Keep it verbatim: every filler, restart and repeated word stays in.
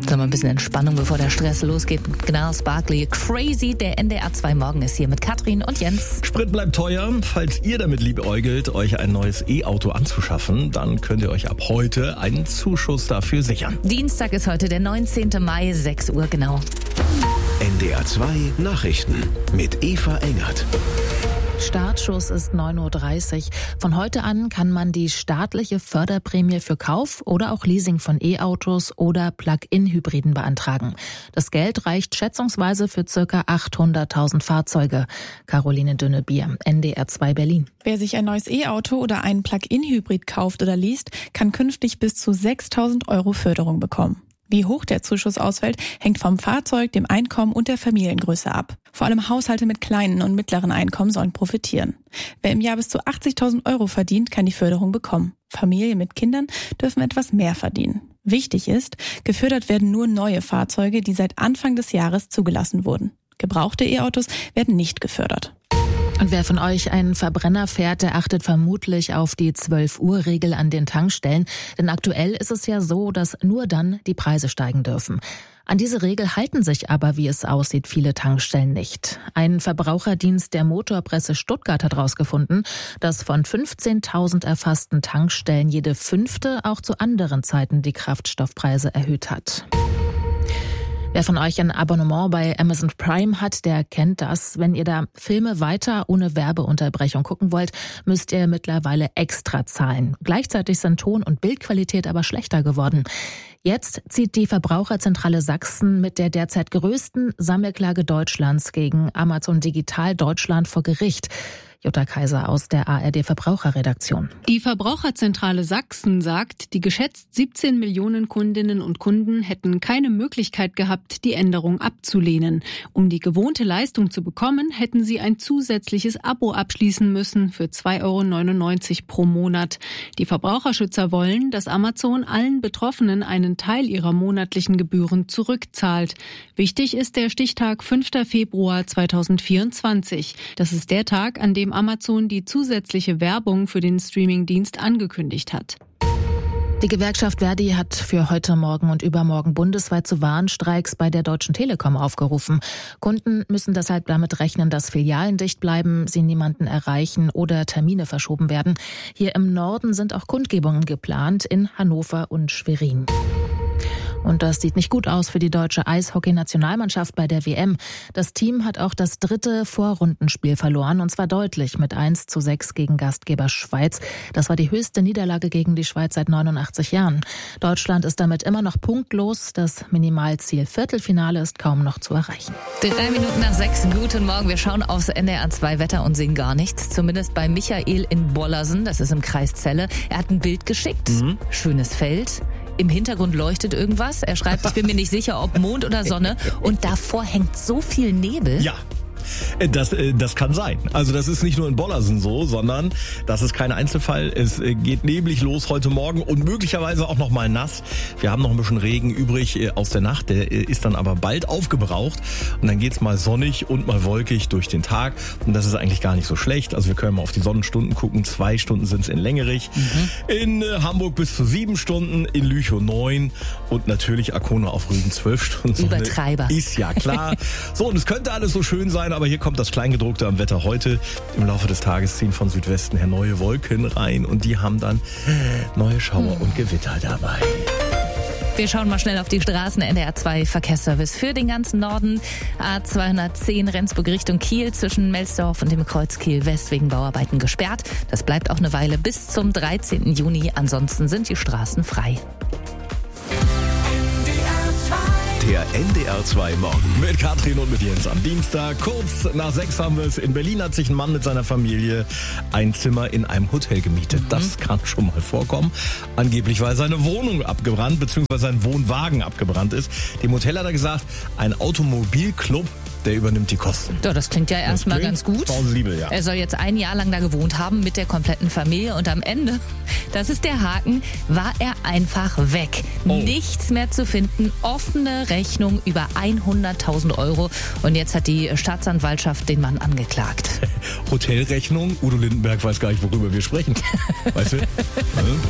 Dann mal ein bisschen Entspannung, bevor der Stress losgeht. Gnars Barkley, Crazy, der N D R zwei Morgen ist hier mit Katrin und Jens. Sprit bleibt teuer. Falls ihr damit liebäugelt, euch ein neues E-Auto anzuschaffen, dann könnt ihr euch ab heute einen Zuschuss dafür sichern. Dienstag ist heute der neunzehnten Mai, sechs Uhr genau. N D R zwei Nachrichten mit Eva Engert. Startschuss ist neun Uhr dreißig. Von heute an kann man die staatliche Förderprämie für Kauf oder auch Leasing von E-Autos oder Plug-in-Hybriden beantragen. Das Geld reicht schätzungsweise für ca. achthunderttausend Fahrzeuge. Caroline Dünnebier, N D R zwei Berlin. Wer sich ein neues E-Auto oder einen Plug-in-Hybrid kauft oder least, kann künftig bis zu sechstausend Euro Förderung bekommen. Wie hoch der Zuschuss ausfällt, hängt vom Fahrzeug, dem Einkommen und der Familiengröße ab. Vor allem Haushalte mit kleinen und mittleren Einkommen sollen profitieren. Wer im Jahr bis zu achtzigtausend Euro verdient, kann die Förderung bekommen. Familien mit Kindern dürfen etwas mehr verdienen. Wichtig ist, gefördert werden nur neue Fahrzeuge, die seit Anfang des Jahres zugelassen wurden. Gebrauchte E-Autos werden nicht gefördert. Und wer von euch einen Verbrenner fährt, der achtet vermutlich auf die zwölf Uhr Regel an den Tankstellen. Denn aktuell ist es ja so, dass nur dann die Preise steigen dürfen. An diese Regel halten sich aber, wie es aussieht, viele Tankstellen nicht. Ein Verbraucherdienst der Motorpresse Stuttgart hat herausgefunden, dass von fünfzehntausend erfassten Tankstellen jede fünfte auch zu anderen Zeiten die Kraftstoffpreise erhöht hat. Wer von euch ein Abonnement bei Amazon Prime hat, der kennt das. Wenn ihr da Filme weiter ohne Werbeunterbrechung gucken wollt, müsst ihr mittlerweile extra zahlen. Gleichzeitig sind Ton- und Bildqualität aber schlechter geworden. Jetzt zieht die Verbraucherzentrale Sachsen mit der derzeit größten Sammelklage Deutschlands gegen Amazon Digital Deutschland vor Gericht. Jutta Kaiser aus der A R D Verbraucherredaktion. Die Verbraucherzentrale Sachsen sagt, die geschätzt siebzehn Millionen Kundinnen und Kunden hätten keine Möglichkeit gehabt, die Änderung abzulehnen. Um die gewohnte Leistung zu bekommen, hätten sie ein zusätzliches Abo abschließen müssen für zwei Euro neunundneunzig pro Monat. Die Verbraucherschützer wollen, dass Amazon allen Betroffenen einen Teil ihrer monatlichen Gebühren zurückzahlt. Wichtig ist der Stichtag fünfter Februar zweitausendvierundzwanzig. Das ist der Tag, an dem Amazon die zusätzliche Werbung für den Streamingdienst angekündigt hat. Die Gewerkschaft Verdi hat für heute Morgen und übermorgen bundesweit zu Warnstreiks bei der Deutschen Telekom aufgerufen. Kunden müssen deshalb damit rechnen, dass Filialen dicht bleiben, sie niemanden erreichen oder Termine verschoben werden. Hier im Norden sind auch Kundgebungen geplant in Hannover und Schwerin. Und das sieht nicht gut aus für die deutsche Eishockey-Nationalmannschaft bei der W M. Das Team hat auch das dritte Vorrundenspiel verloren, und zwar deutlich mit eins zu sechs gegen Gastgeber Schweiz. Das war die höchste Niederlage gegen die Schweiz seit neunundachtzig Jahren. Deutschland ist damit immer noch punktlos. Das Minimalziel Viertelfinale ist kaum noch zu erreichen. Drei Minuten nach sechs, guten Morgen. Wir schauen aufs N D R zwei Wetter und sehen gar nichts. Zumindest bei Michael in Bollersen, das ist im Kreis Celle. Er hat ein Bild geschickt. Mhm. Schönes Feld. Im Hintergrund leuchtet irgendwas. Er schreibt, ich bin mir nicht sicher, ob Mond oder Sonne. Und davor hängt so viel Nebel. Ja. Das, das kann sein. Also das ist nicht nur in Bollersen so, sondern das ist kein Einzelfall. Es geht neblig los heute Morgen und möglicherweise auch noch mal nass. Wir haben noch ein bisschen Regen übrig aus der Nacht. Der ist dann aber bald aufgebraucht. Und dann geht's mal sonnig und mal wolkig durch den Tag. Und das ist eigentlich gar nicht so schlecht. Also wir können mal auf die Sonnenstunden gucken. Zwei Stunden sind's in Längerich. Mhm. In Hamburg bis zu sieben Stunden. In Lüchow neun. Und natürlich Arkona auf Rügen zwölf Stunden Sonne. Übertreiber. Ist ja klar. So, und es könnte alles so schön sein, aber hier kommt das Kleingedruckte am Wetter heute. Im Laufe des Tages ziehen von Südwesten her neue Wolken rein und die haben dann neue Schauer und Gewitter dabei. Wir schauen mal schnell auf die Straßen. N D R zwei Verkehrsservice für den ganzen Norden. A zweihundertzehn Rendsburg Richtung Kiel zwischen Melsdorf und dem Kreuz Kiel West wegen Bauarbeiten gesperrt. Das bleibt auch eine Weile bis zum dreizehnten Juni. Ansonsten sind die Straßen frei. Der N D R zwei Morgen. Mit Katrin und mit Jens am Dienstag. Kurz nach sechs haben wir es. In Berlin hat sich ein Mann mit seiner Familie ein Zimmer in einem Hotel gemietet. Mhm. Das kann schon mal vorkommen. Angeblich, weil seine Wohnung abgebrannt bzw. sein Wohnwagen abgebrannt ist. Dem Hotel hat er gesagt, ein Automobilclub, der übernimmt die Kosten. Ja, das klingt ja erstmal ganz gut. Plausibel, ja. Er soll jetzt ein Jahr lang da gewohnt haben mit der kompletten Familie und am Ende, das ist der Haken, war er einfach weg. Oh. Nichts mehr zu finden, offene Rechnung über hunderttausend Euro und jetzt hat die Staatsanwaltschaft den Mann angeklagt. Hotelrechnung? Udo Lindenberg weiß gar nicht, worüber wir sprechen. Weißt du?